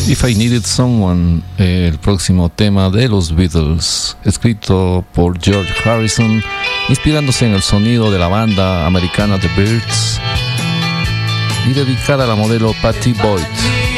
If I Needed Someone, el próximo tema de los Beatles, escrito por George Harrison, inspirándose en el sonido de la banda americana The Byrds y dedicada a la modelo Pattie Boyd.